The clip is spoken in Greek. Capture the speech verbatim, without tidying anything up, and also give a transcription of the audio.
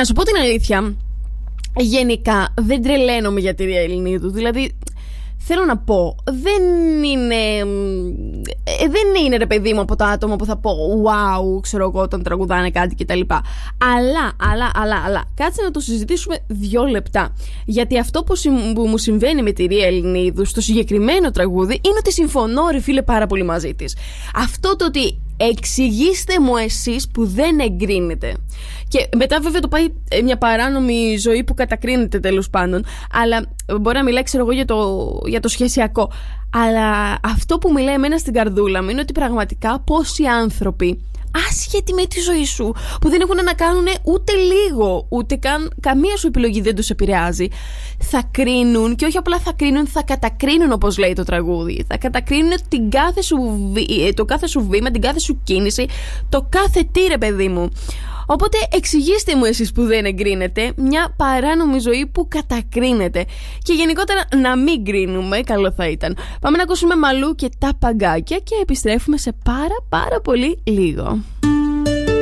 να σου πω την αλήθεια, γενικά δεν τρελαίνομαι για τη Ρία Ελληνίδου. Δηλαδή, θέλω να πω, δεν είναι. Ε, δεν είναι ρε παιδί μου από τα άτομα που θα πω wow, ξέρω εγώ, όταν τραγουδάνε κάτι κτλ. Αλλά, αλλά, αλλά, αλλά, κάτσε να το συζητήσουμε δύο λεπτά. Γιατί αυτό που, συμ, που μου συμβαίνει με τη Ρία Ελληνίδου στο συγκεκριμένο τραγούδι είναι ότι συμφωνώ, ρε φίλε, πάρα πολύ μαζί της. Αυτό το ότι εξηγήστε μου εσείς που δεν εγκρίνετε. Και μετά βέβαια το πάει μια παράνομη ζωή που κατακρίνεται τέλος πάντων. Αλλά μπορεί να μιλάει, ξέρω εγώ, για το, για το σχεσιακό. Αλλά αυτό που μιλάει εμένα στην καρδούλα μου είναι ότι πραγματικά πόσοι άνθρωποι, άσχετοι με τη ζωή σου, που δεν έχουν να κάνουν ούτε λίγο, ούτε καν καμία σου επιλογή δεν τους επηρεάζει, θα κρίνουν, και όχι απλά θα κρίνουν, θα κατακρίνουν, όπως λέει το τραγούδι. Θα κατακρίνουν την κάθε σου, το κάθε σου βήμα, την κάθε σου κίνηση, το κάθε τι, ρε παιδί μου. Οπότε εξηγήστε μου εσείς που δεν εγκρίνετε μια παράνομη ζωή που κατακρίνεται. Και γενικότερα να μην κρίνουμε, καλό θα ήταν. Πάμε να ακούσουμε Μαλού και τα Παγκάκια και επιστρέφουμε σε πάρα πάρα πολύ λίγο.